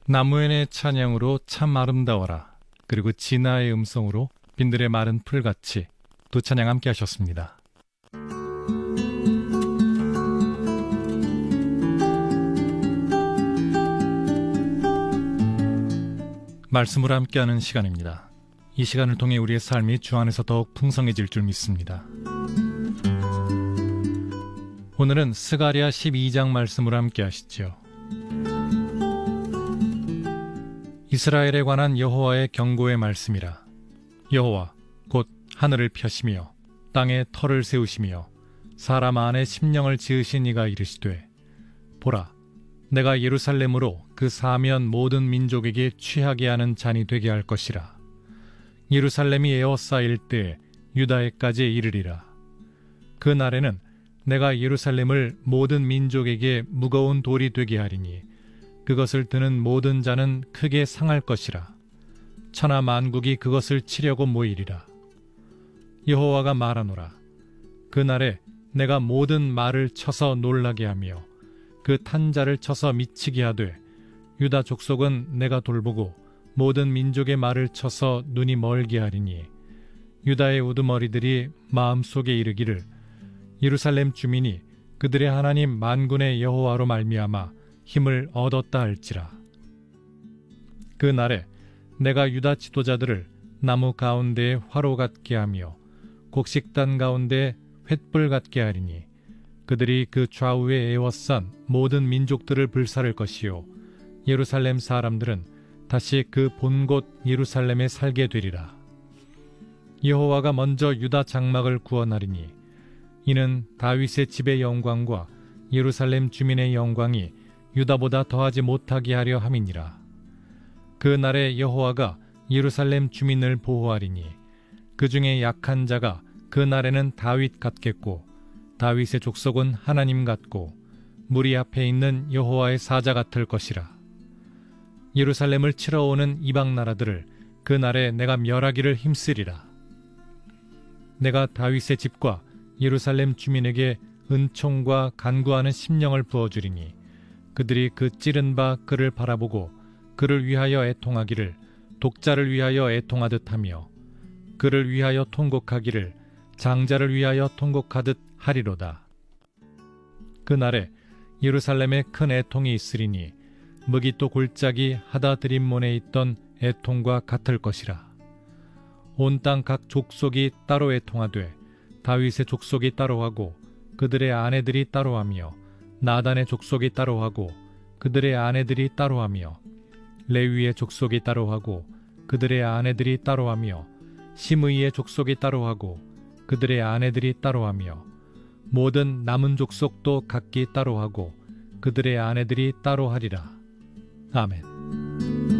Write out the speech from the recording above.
나무엔의 찬양으로 참 아름다워라. 그리고 진아의 음성으로 빈들의 마른 풀같이 두 찬양 함께 하셨습니다. 말씀으로 함께하는 시간입니다. 이 시간을 통해 우리의 삶이 주 안에서 더욱 풍성해질 줄 믿습니다. 오늘은 스가랴 12장 말씀으로 함께 하시죠. 이스라엘에 관한 여호와의 경고의 말씀이라. 여호와 곧 하늘을 펴시며 땅에 터를 세우시며 사람 안에 심령을 지으신 이가 이르시되, 보라, 내가 예루살렘으로 그 사면 모든 민족에게 취하게 하는 잔이 되게 할 것이라. 예루살렘이 에워싸일 때 유다에까지 이르리라. 그 날에는 내가 예루살렘을 모든 민족에게 무거운 돌이 되게 하리니 그것을 드는 모든 자는 크게 상할 것이라. 천하 만국이 그것을 치려고 모이리라. 여호와가 말하노라. 그날에 내가 모든 말을 쳐서 놀라게 하며 그 탄자를 쳐서 미치게 하되, 유다 족속은 내가 돌보고 모든 민족의 말을 쳐서 눈이 멀게 하리니, 유다의 우두머리들이 마음속에 이르기를, 예루살렘 주민이 그들의 하나님 만군의 여호와로 말미암아 힘을 얻었다 할지라. 그 날에 내가 유다 지도자들을 나무 가운데에 화로 같게 하며 곡식단 가운데 횃불 같게 하리니, 그들이 그 좌우에 에워싼 모든 민족들을 불사를 것이요 예루살렘 사람들은 다시 그 본곳 예루살렘에 살게 되리라. 여호와가 먼저 유다 장막을 구원하리니 이는 다윗의 집의 영광과 예루살렘 주민의 영광이 유다보다 더하지 못하게 하려 함이니라. 그 날에 여호와가 예루살렘 주민을 보호하리니 그 중에 약한 자가 그 날에는 다윗 같겠고, 다윗의 족속은 하나님 같고 무리 앞에 있는 여호와의 사자 같을 것이라. 예루살렘을 치러 오는 이방 나라들을 그 날에 내가 멸하기를 힘쓰리라. 내가 다윗의 집과 예루살렘 주민에게 은총과 간구하는 심령을 부어주리니 그들이 그 찌른 바 그를 바라보고 그를 위하여 애통하기를 독자를 위하여 애통하듯 하며 그를 위하여 통곡하기를 장자를 위하여 통곡하듯 하리로다. 그날에 예루살렘에 큰 애통이 있으리니 무기또 골짜기 하다드림몬에 있던 애통과 같을 것이라. 온 땅 각 족속이 따로 애통하되 다윗의 족속이 따로하고 그들의 아내들이 따로하며 나단의 족속이 따로하고 그들의 아내들이 따로하며 레위의 족속이 따로하고 그들의 아내들이 따로하며 시므이의 족속이 따로하고 그들의 아내들이 따로하며 모든 남은 족속도 각기 따로하고 그들의 아내들이 따로하리라. 아멘.